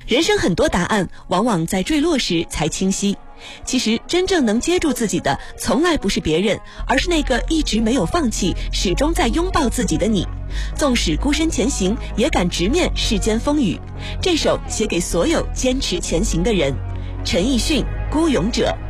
人生很多答案往往在坠落时才清晰，其实真正能接住自己的从来不是别人，而是那个一直没有放弃，始终在拥抱自己的你。纵使孤身前行，也敢直面世间风雨。这首写给所有坚持前行的人。陈奕迅《孤勇者》。